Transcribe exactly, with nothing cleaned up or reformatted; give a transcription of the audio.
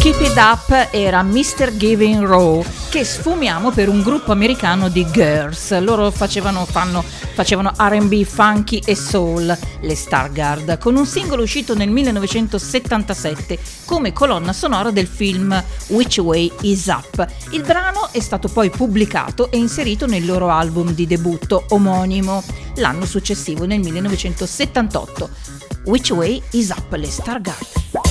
Keep It Up era mister Giving Row, che sfumiamo per un gruppo americano di girls. Loro facevano, fanno, facevano R and B, funky e soul, le Stargard, con un singolo uscito nel millenovecentosettantasette come colonna sonora del film Which Way Is Up. Il brano è stato poi pubblicato e inserito nel loro album di debutto omonimo l'anno successivo, nel millenovecentosettantotto. Which Way Is Up, le Stargard.